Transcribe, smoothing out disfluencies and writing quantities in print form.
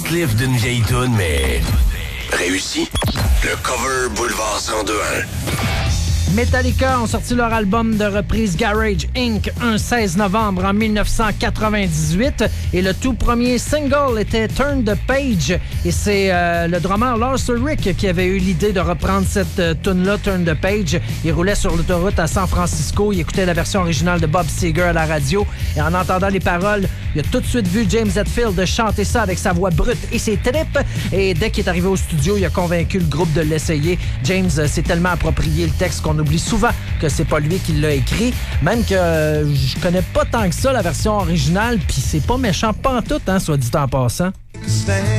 petit lift d'une vieille toune, mais réussi. Le cover Boulevard 102.1. Metallica ont sorti leur album de reprise Garage Inc. un 16 novembre en 1998 et le tout premier single était Turn the Page et c'est le drummer Lars Ulrich qui avait eu l'idée de reprendre cette tune-là, Turn the Page. Il roulait sur l'autoroute à San Francisco, il écoutait la version originale de Bob Seger à la radio et en entendant les paroles, il a tout de suite vu James Hetfield chanter ça avec sa voix brute et ses tripes et dès qu'il est arrivé au studio, il a convaincu le groupe de l'essayer. James s'est tellement approprié le texte qu'on oublie souvent que c'est pas lui qui l'a écrit, même que je connais pas tant que ça la version originale, puis c'est pas méchant pantoute, hein, soit dit en passant.